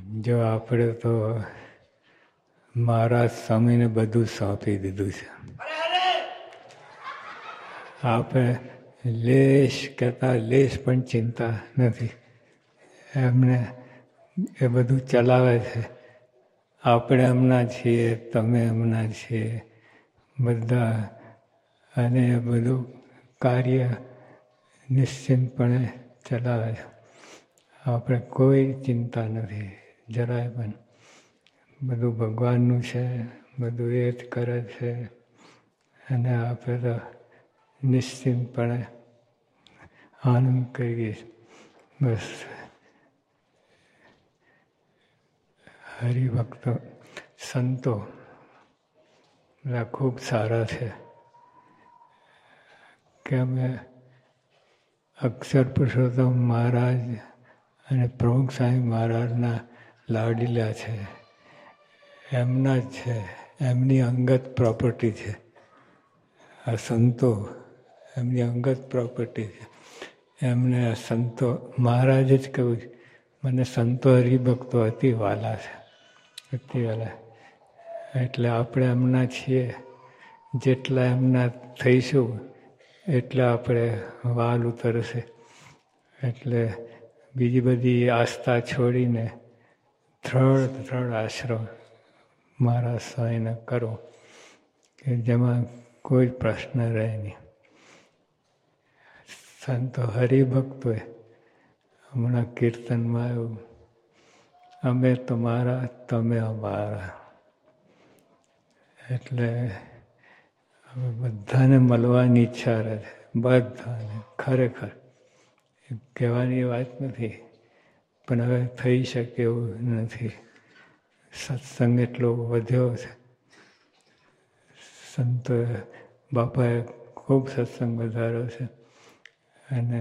જો આપણે તો મહારાજ સ્વામીને બધું સોંપી દીધું છે. આપણે લેશ કહેતા લેશ પણ ચિંતા નથી. એમને એ બધું ચલાવે છે. આપણે એમના છીએ, તમે એમના છીએ બધા. અને એ બધું કાર્ય નિશ્ચિંતપણે ચલાવે છે. આપણે કોઈ ચિંતા નથી જરાય પણ. બધું ભગવાનનું છે, બધું એ જ કરે છે. અને આપણે તો નિશ્ચિંતપણે આનંદ કરીએ. બસ હરિભક્તો સંતો બધા ખૂબ સારા છે કે અમે અક્ષર પુરુષોત્તમ મહારાજ અને પ્રમુખ સ્વામી મહારાજના લાડીલા છે. એમના જ છે, એમની અંગત પ્રોપર્ટી છે. આ સંતો એમની અંગત પ્રોપર્ટી છે. એમને આ સંતો મહારાજે જ કહ્યું, મને સંતો હરિભક્તો અતિ વાલા છે, અતિ વાલા. એટલે આપણે એમના છીએ. જેટલા એમના થઈશું એટલે આપણે વાલ ઉતરશે. એટલે બીજી બધી આસ્થા છોડીને દ્રઢ આશ્રમ મારા સ્વામીને કરો કે જેમાં કોઈ પ્રશ્ન રહે નહીં. સંતો હરિભક્તોએ હમણાં કીર્તનમાં આવ્યું, અમે તમારા તમે અમારા. એટલે હવે બધાને મળવાની ઈચ્છા રહે છે, બધાને. ખરેખર કહેવાની વાત નથી, પણ હવે થઈ શકે એવું નથી. સત્સંગ એટલો વધ્યો છે. સંતો બાપાએ ખૂબ સત્સંગ વધાર્યો છે અને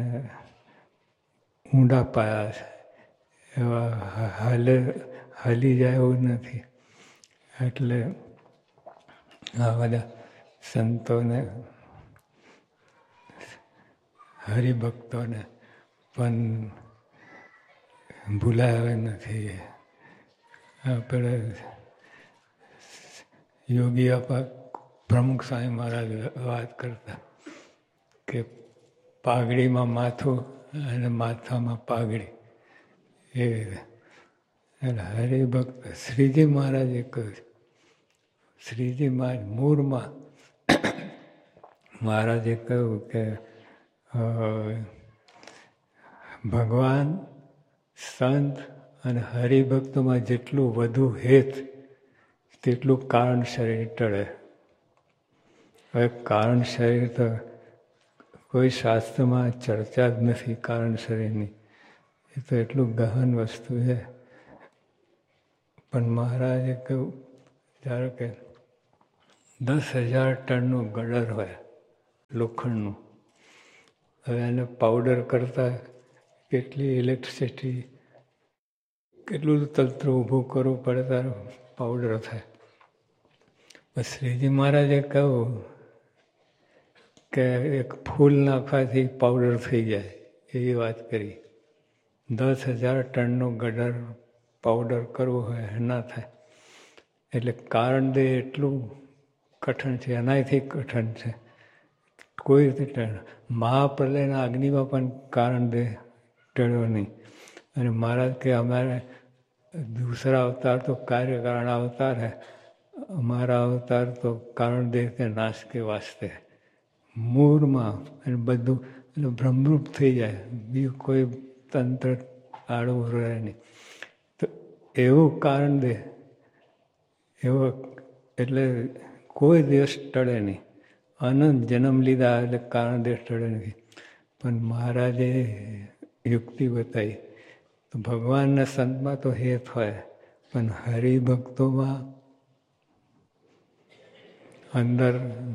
ઊંડા પાયા છે. એવા હાલી જાય એવું નથી. એટલે આ બધા સંતોને હરિભક્તોને પણ ભૂલાવે નથી. આપણે યોગી આપા પ્રમુખ સ્વામી મહારાજ વાત કરતા કે પાઘડીમાં માથું અને માથામાં પાઘડી. એ એટલે હરિભક્ત શ્રીજી મહારાજે કહ્યું, શ્રીજી મહારાજ મૂળમાં મહારાજે કહ્યું કે ભગવાન, સંત અને હરિભક્તોમાં જેટલું વધુ હેત તેટલું કારણ શરીર ટળે. હવે કારણ શરીર તો કોઈ શાસ્ત્રમાં ચર્ચા જ નથી કારણ શરીરની. એ તો એટલું ગહન વસ્તુ છે. પણ મહારાજે કહ્યું, ધારો કે 10,000 ટનનું ગડર હોય લોખંડનું. હવે એને પાવડર કરતા કેટલી ઇલેક્ટ્રિસિટી, કેટલું તંત્ર ઊભું કરવું પડે ત્યારે પાવડર થાય. પણ શ્રીજી મહારાજે કહ્યું કે એક ફૂલ નાખવાથી પાવડર થઈ જાય, એવી વાત કરી. 10,000 ટનનું ગડર પાવડર કરવું હોય ના થાય. એટલે કારણ દે એટલું કઠણ છે, એનાથી કઠણ છે. કોઈ રીતે મહાપ્રલયના અગ્નિમાં પણ કારણ દે ટળ્યો નહીં. અને મહારાજ કે અમારે दूसरा अवतार तो कार्य कारण अवतार है, हमारा अवतार तो कारण देह के नाश के वास्ते. મૂળમાં અને બધું એટલે બ્રહ્મરૂપ થઈ જાય, બીજું કોઈ તંત્ર આડવું રહે નહીં. તો એવું કારણ દે, એવો એટલે કોઈ દિવસ ટળે નહીં. અનંત જન્મ લીધા એટલે કારણ દે ટળે નથી. પણ મહારાજે યુક્તિ બતાવી. તો ભગવાનના સંતમાં તો હેત હોય, પણ હરિભક્તોમાં અંદર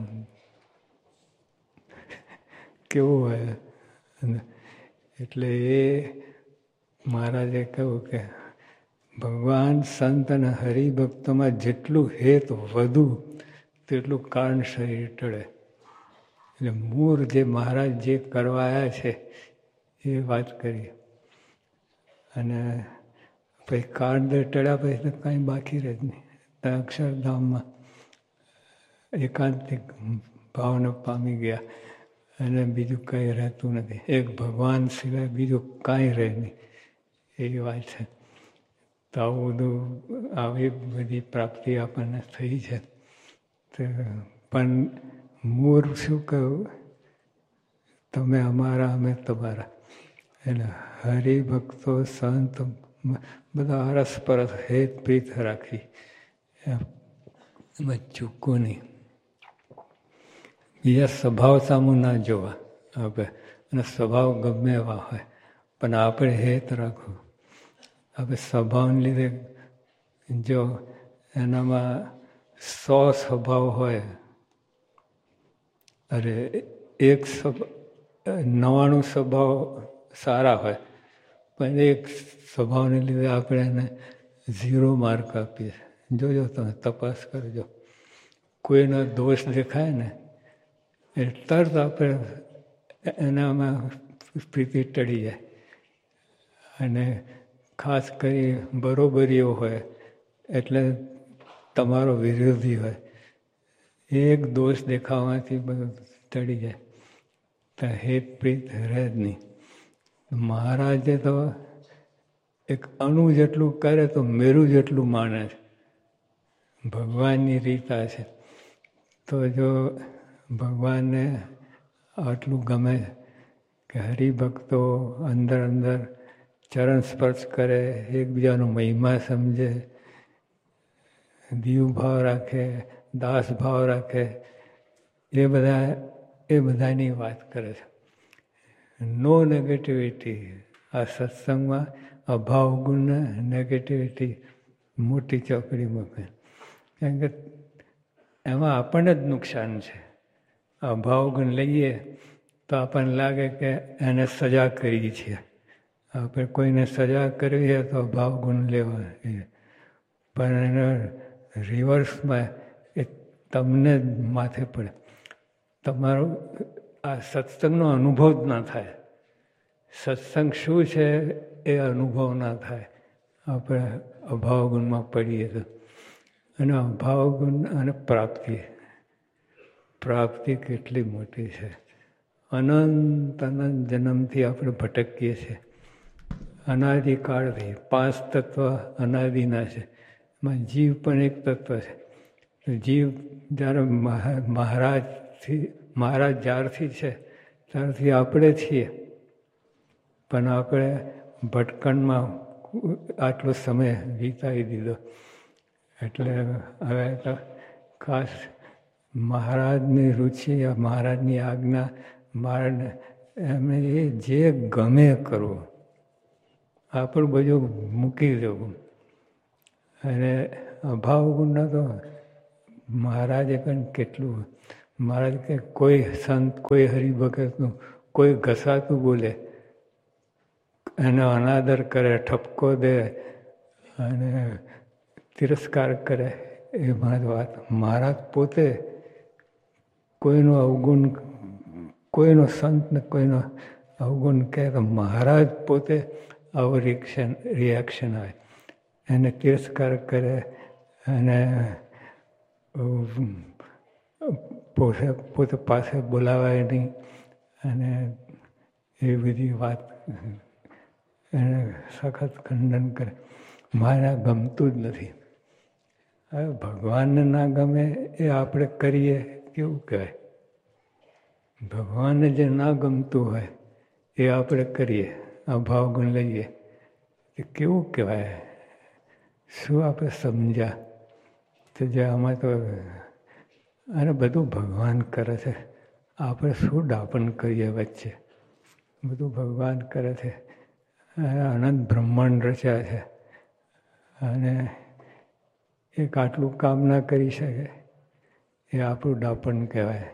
કેવું હોય. એટલે એ મહારાજે કહ્યું કે ભગવાન, સંત અને હરિભક્તોમાં જેટલું હેત વધુ તેટલું કારણ શરીર ટળે. એટલે મૂળ જે મહારાજ જે કરવા આવ્યા છે એ વાત કરી. અને પછી કાળદર ટળ્યા પછી તો કાંઈ બાકી રહે જ નહીં. ત્યાં અક્ષરધામમાં એકાંતિક ભાવને પામી ગયા અને બીજું કંઈ રહેતું નથી. એક ભગવાન સિવાય બીજું કાંઈ રહે નહીં એવી વાત છે. તો આવું બધું આવી બધી પ્રાપ્તિ આપણને થઈ છે. પણ મૂળ શું કહ્યું, તમે અમારા અમે તમારા. એટલે હરિભક્તો સંત બધા અરસપરસ હેત પ્રીત રાખી, એમાં ચૂકવું નહીં. બીજા સ્વભાવ સામું ના જોવા આપણે, અને સ્વભાવ ગમે એવા હોય પણ આપણે હેત રાખવું. આપણે સ્વભાવને લીધે જો એનામાં 100 સ્વભાવ હોય, અરે 99 સ્વભાવ સારા હોય, પણ એક સ્વભાવને લીધે આપણે એને 0 માર્ક આપીએ. જોજો, તમે તપાસ કરજો. કોઈનો દોષ દેખાય ને એટલે તરત આપણે એનામાં પ્રીતિ ટળી જાય. અને ખાસ કરી બરોબરીઓ હોય એટલે તમારો વિરોધી હોય, એક દોષ દેખાવાથી બધું ટળી જાય. તો હેત પ્રીત રહે જ નહીં. મહારાજે તો એક અણુ જેટલું કરે તો મેરુ જેટલું માને છે. ભગવાનની રીત આ છે. તો જો ભગવાનને આટલું ગમે કે હરિભક્તો અંદર અંદર ચરણ સ્પર્શ કરે, એકબીજાનો મહિમા સમજે, દીવ ભાવ રાખે, દાસ ભાવ રાખે, એ બધાની વાત કરે છે. નો નેગેટિવિટી. આ સત્સંગમાં અભાવ ગુણ નેગેટિવિટી મોટી ચોકડી મૂકે. કારણ કે એમાં આપણને જ નુકસાન છે. અભાવ ગુણ લઈએ તો આપણને લાગે કે એને સજા કરી છે. આપણે કોઈને સજા કરવી હોય તો અભાવ ગુણ લેવા, પણ એના રિવર્સમાં એ તમને જ માથે પડે. તમારો આ સત્સંગનો અનુભવ જ ના થાય. સત્સંગ શું છે એ અનુભવ ના થાય આપણે અભાવ ગુણમાં પડીએ તો. અને અભાવ ગુણ અને પ્રાપ્તિ કેટલી મોટી છે. અનંત જન્મથી આપણે ભટકીએ છીએ. અનાદિકાળથી 5 તત્વ અનાદિના છે. એમાં જીવ પણ એક તત્વ છે. જીવ જ્યારે મહારાજ જ્યારથી છે ત્યારથી આપણે છીએ, પણ આપણે ભટકણમાં આટલો સમય વિતાવી દીધો. એટલે હવે તો ખાસ મહારાજની રુચિ, મહારાજની આજ્ઞા, મહારાજને એમને એ જે ગમે કરવું, આપણું બધું મૂકી દેવું. અને અભાવ ગુણના તો મહારાજે પણ કેટલું, મહારાજ કે કોઈ સંત, કોઈ હરિભગતનું કોઈ ઘસાતું બોલે, એનો અનાદર કરે, ઠપકો દે અને તિરસ્કાર કરે, એ મારી વાત. મહારાજ પોતે કોઈનો અવગુણ, કોઈનો સંતને કોઈનો અવગુણ કહે તો મહારાજ પોતે આવો રિએક્શન આવે, એને તિરસ્કાર કરે અને પોતે પાસે બોલાવાય નહીં. અને એ બધી વાત એને સખત ખંડન કરે. મારે ગમતું જ નથી. હવે ભગવાનને ના ગમે એ આપણે કરીએ કેવું કહેવાય? ભગવાનને જે ના ગમતું હોય એ આપણે કરીએ, અભાવ ગુણ લઈએ, એ કેવું કહેવાય? શું આપણે સમજ્યા? તો જે આમાં તો અને બધું ભગવાન કરે છે, આપણે શું ડાપણ કરીએ વચ્ચે? બધું ભગવાન કરે છે. અનંત બ્રહ્માંડ રચ્યા છે અને એક આટલું કામ ના કરી શકે એ આપણું ડાપણ કહેવાય.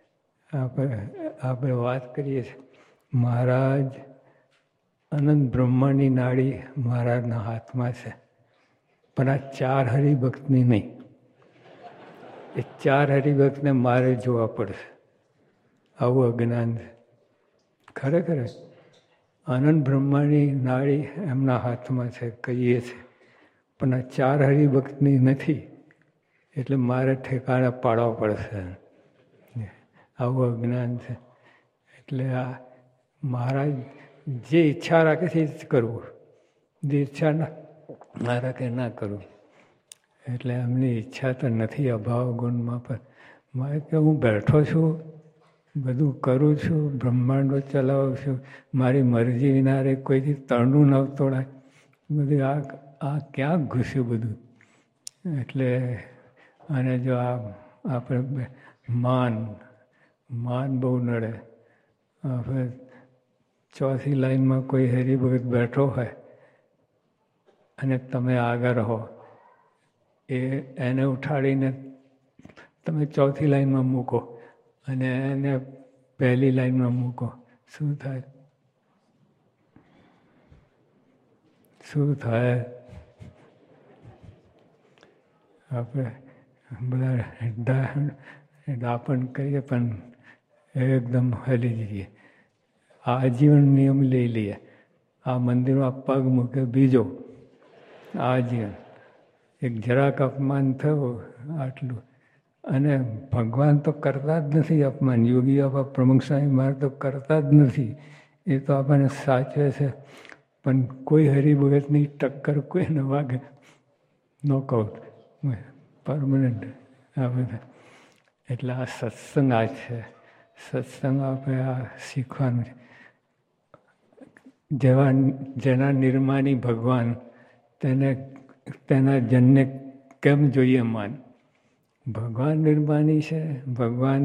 આપણે વાત કરીએ છીએ, મહારાજ અનંત બ્રહ્માંડની નાડી મહારાજના હાથમાં છે, પણ આ 4 હરિભક્તની નહીં. એ 4 હરિભક્તને મારે જોવા પડશે. આવું અજ્ઞાન છે ખરેખર. આનંદ બ્રહ્માની નાળી એમના હાથમાં છે, કહીએ છે, પણ આ 4 હરિભક્તની નથી, એટલે મારે ઠેકાણે પાડવા પડશે. આવું અજ્ઞાન છે. એટલે આ મહારાજ જે ઈચ્છા રાખે છે એ જ કરવું, જે ઈચ્છા ના રાખે ના કરવું. એટલે એમની ઈચ્છા તો નથી અભાવ ગુણમાં, પણ મારે કે હું બેઠો છું, બધું કરું છું, બ્રહ્માંડો ચલાવું છું, મારી મરજી વિના રે કોઈથી તરણું ન તોડાય. બધું આ ક્યાં ઘૂસ્યું બધું. એટલે અને જો આપણે માન બહુ નડે. આપણે 4થી લાઈનમાં કોઈ હરિભગત બેઠો હોય અને તમે આગળ હો, એને ઉઠાડીને તમે 4થી લાઈનમાં મૂકો અને એને 1લી લાઈનમાં મૂકો, શું થાય? શું થાય? આપણે બધા દાપણ કરીએ પણ એકદમ હલી જઈએ. આજીવન નિયમ લઈ લઈએ. આ મંદિરમાં પગ મૂકે બીજો આજીવન. એક જરાક અપમાન થયું આટલું, અને ભગવાન તો કરતા જ નથી અપમાન. યોગી બાપા પ્રમુખ સ્વામી મહારાજ તો કરતા જ નથી. એ તો આપણને સાચવે છે, પણ કોઈ હરિભગતની ટક્કર કોઈ ન વાગે. નોકઆઉટ પરમનન્ટ આ બધા. એટલે આ સત્સંગ આ છે. સત્સંગ આપણે આ શીખવાનું છે. જેના નિર્માની ભગવાન તેના જનને કેમ જોઈએ માન? ભગવાન નિર્માની છે. ભગવાન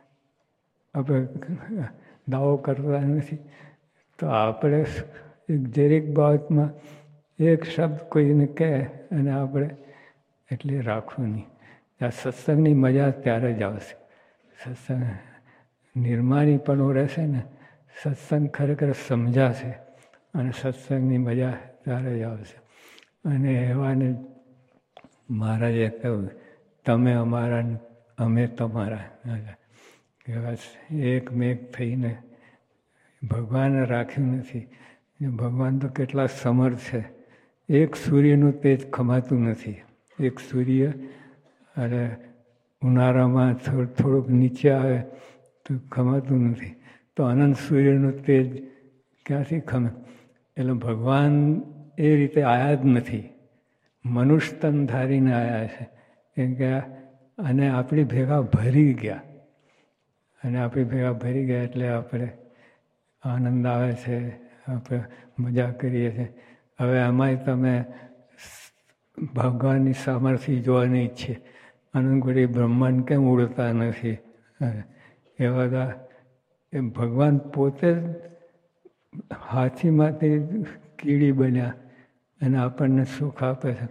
આપણે દાવો કરતા નથી, તો આપણે દરેક બાબતમાં એક શબ્દ કોઈને કહે અને આપણે એટલે રાખવું નહીં. આ સત્સંગની મજા ત્યારે જ આવશે. સત્સંગ નિર્માની પણ રહેશે ને, સત્સંગ ખરેખર સમજાશે અને સત્સંગની મજા ત્યારે જ આવશે. અને એવાને મહારાજે કહ્યું, તમે અમારા અમે તમારા. એકમેક થઈને ભગવાને રાખ્યું નથી. ભગવાન તો કેટલા સમર્થ છે. એક સૂર્યનું તેજ ખમાતું નથી. એક સૂર્ય અને ઉનાળામાં થોડુંક નીચે આવે તો ખમાતું નથી, તો અનંત સૂર્યનું તેજ ક્યાંથી ખમે? એટલે ભગવાન એ રીતે આવ્યા જ નથી. મનુષ્ય તન ધારીને આવ્યા છે. કેમ કે અને આપણી ભેગા ભરી ગયા. અને આપણી ભેગા ભરી ગયા એટલે આપણે આનંદ આવે છે, આપણે મજા કરીએ છીએ. હવે આમાંય તમે ભગવાનની સામર્થ્ય જોવાની ઈચ્છે, અનંતકોટી બ્રહ્માંડ કેમ ઉડતા નથી? એ બધા એ ભગવાન પોતે જ હાથીમાંથી કીડી બન્યા અને આપણને સુખ આપે છે.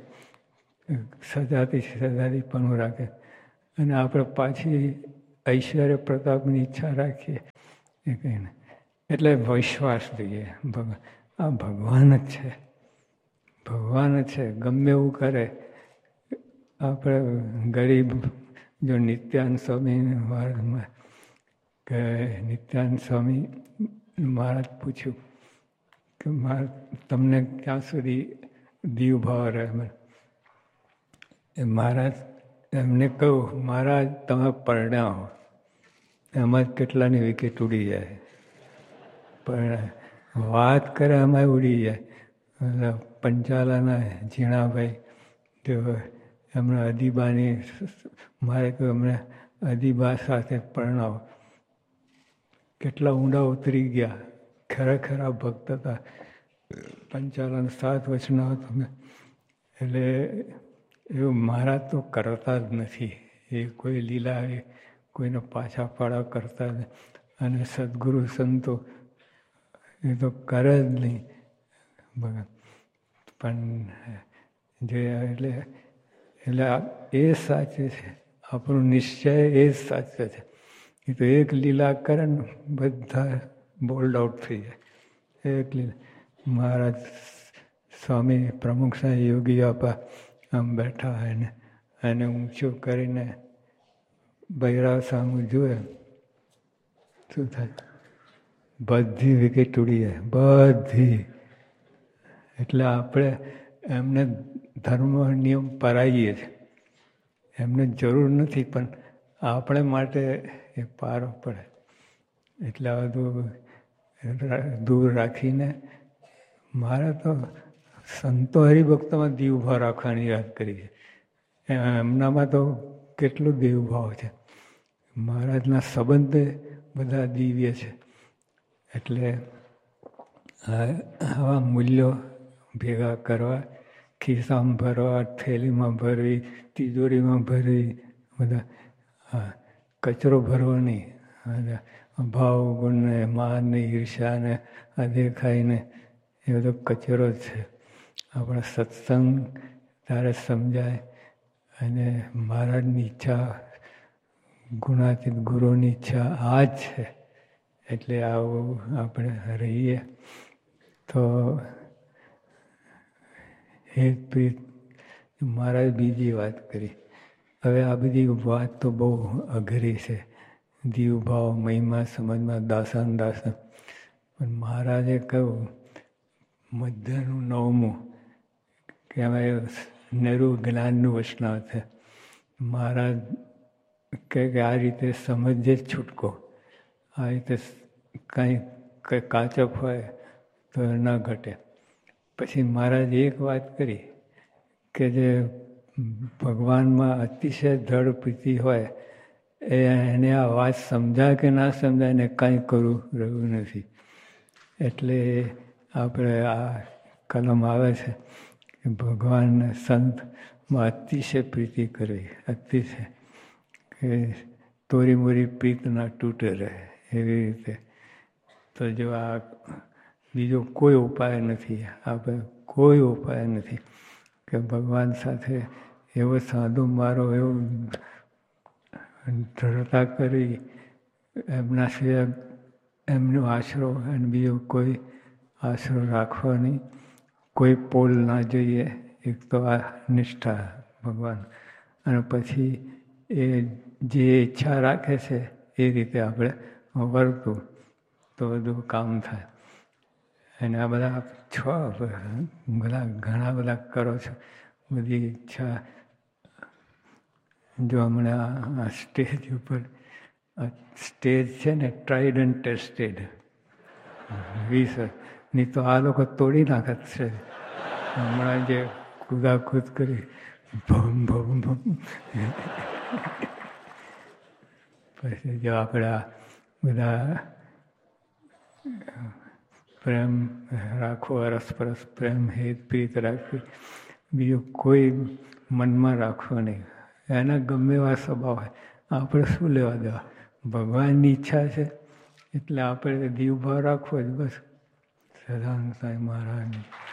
સજાતી પણ રાખે અને આપણે પાછી ઐશ્વર્ય પ્રતાપની ઈચ્છા રાખીએ એ કહીને. એટલે વિશ્વાસ જોઈએ. આ ભગવાન જ છે. ભગવાન જ છે. ગમે એવું કરે. આપણે ગરીબ જો નિત્યાનંદ સ્વામી મહારાજમાં કે નિત્યાનંદ સ્વામી મહારાજ પૂછ્યું કે તમને ક્યાં સુધી દીવ ભાવ રહે? એ મહારાજ એમને કહું, મહારાજ તમે પરણ્યા હો, એમાં જ કેટલાની વિકેટ ઉડી જાય. પણ વાત કરે એમાં ઉડી જાય. પંચાલાના ઝીણાભાઈ તેઓ એમણે અદીબાની મારે કહ્યું એમને અદીબા સાથે પરણાવો. કેટલા ઊંડા ઉતરી ગયા. ખરેખર આ ભક્ત હતા. પંચાલાના 7 વચના હતા. એટલે એવું મહારાજ તો કરતા જ નથી. એ કોઈ લીલા એ કોઈને પાછા પાડા કરતા જ. અને સદગુરુ સંતો એ તો કરે જ નહીં. પણ જે એટલે એ સાચું છે. આપણો નિશ્ચય એ જ સાચો છે. એ તો એક લીલા કરે ને બધા બોલ્ડ આઉટ થઈ જાય. એક લીલા મહારાજ સ્વામી પ્રમુખ સ્વામી યોગી આપા આમ બેઠા હોય એને ઊંચું કરીને બૈરાવ સામું જુએ, શું થાય? બધી વિકેટ ઉડી જાય, બધી. એટલે આપણે એમને ધર્મ નિયમ પરાઈએ છીએ, એમને જરૂર નથી, પણ આપણે માટે એ પારો પડે. એટલે આ બધું દૂર રાખીને મારે તો સંતો હરિભક્તોમાં દીવ ભાવ રાખવાની વાત કરી છે. એમનામાં તો કેટલો દેવ ભાવ છે. મહારાજના સંબંધે બધા દિવ્ય છે. એટલે આવા મૂલ્યો ભેગા કરવા, ખિસ્સામાં ભરવા, થેલીમાં ભરવી, તિજોરીમાં ભરવી, બધા કચરો ભરવો નહીં. ભાવ ગુણને માનને ઈર્ષ્યાને આ દેખાઈને એ બધો કચરો જ છે. આપણા સત્સંગ ત્યારે સમજાય અને મહારાજની ઈચ્છા, ગુણાતીત ગુરુની ઈચ્છા આ જ છે. એટલે આવું આપણે રહીએ તો હેત પ્રીત. મહારાજ બીજી વાત કરી. હવે આ બધી વાત તો બહુ અઘરી છે. દીવભાવ, મહિમા સમજમાં દાસન દાસન. પણ મહારાજે કહ્યું મધ્યનું 9મું કે અમે નરું જ્ઞાનનું વૈષ્ણવ છે. મહારાજ કહે કે આ રીતે સમજે જ છૂટકો. આ રીતે કંઈ કાચપ હોય તો ન ઘટે. પછી મહારાજે એક વાત કરી કે જે ભગવાનમાં અતિશય દ્રઢ પ્રીતિ હોય એને આ વાત સમજાય કે ના સમજાય એને કાંઈ કરવું રહ્યું નથી. એટલે આપણે આ કલમ આવે છે કે ભગવાન સંતમાં અતિશય પ્રીતિ કરવી, અતિશય કે તોરી મોરી પ્રીત ના તૂટે રહે એવી રીતે. તો જો આ બીજો કોઈ ઉપાય નથી, આપણે કોઈ ઉપાય નથી કે ભગવાન સાથે એવો સાધુ મારો એવો દ્રઢતા કરી એમના સિવાય એમનો આશરો અને બીજો કોઈ આશરો રાખવો નહીં. કોઈ પોલ ના જોઈએ. એક તો આ નિષ્ઠા ભગવાન, અને પછી એ જે ઈચ્છા રાખે છે એ રીતે આપણે વર્તવું તો બધું કામ થાય. અને આ બધા ઘણા બધા કરો છો બધી ઈચ્છા. જો હમણાં આ સ્ટેજ ઉપર સ્ટેજ છે ને ટ્રાઈડ એન્ડ ટેસ્ટેડ 20 નહીં તો આ લોકો તોડી નાખત છે. હમણાં જે કુદાકૂદ કરી ભમ ભમ ભમ. પછી જો આપણા બધા પ્રેમ રાખવો, અરસપરસ પ્રેમ હેત પ્રીત રાખવી, બીજું કોઈ મનમાં રાખવો નહીં. એના ગમે એવા સ્વભાવ હોય, આપણે શું લેવા દેવા. ભગવાનની ઈચ્છા છે એટલે આપણે દીવભાવ રાખવો જ બસ. સદાનંદ સાંઈ મહારાજ.